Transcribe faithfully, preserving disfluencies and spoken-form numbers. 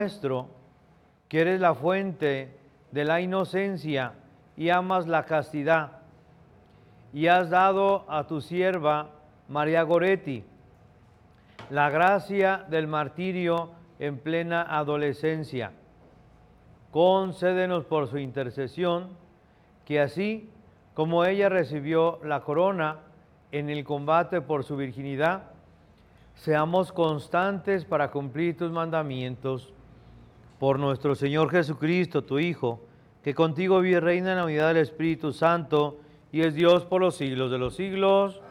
nuestro, que eres la fuente de la inocencia y amas la castidad, y has dado a tu sierva María Goretti la gracia del martirio en plena adolescencia. Concédenos por su intercesión que así como ella recibió la corona en el combate por su virginidad, seamos constantes para cumplir tus mandamientos. Por nuestro Señor Jesucristo, tu Hijo, que contigo vive y reina en la unidad del Espíritu Santo y es Dios por los siglos de los siglos.